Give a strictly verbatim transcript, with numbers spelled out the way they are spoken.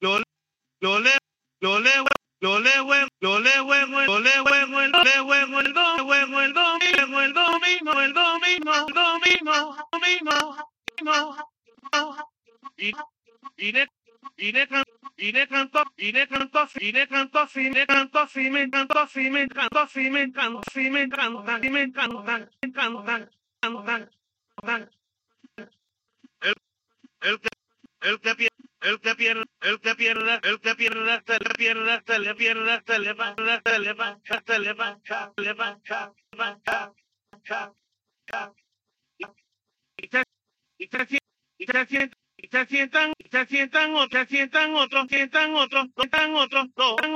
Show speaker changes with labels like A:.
A: lo lo le lo le lo le hue- lo le hue- hue- lo le hue- hue- lo le hue- hue- el do- hue- hue- el domingo el domingo el domingo el domingo domingo domingo y y de y de can y de canto y de canto y de canto así me canto así me canto así me canto así me canto así me cantan y me cantan me cantan cantan cantan el el que el que pierde el que pierde el que pierde el que pierde se le pierde se le pierde se le va se le va se le va se le va se le va y se y se sientan y se sientan y se sientan y se sientan otros sientan otros sientan otros sientan otros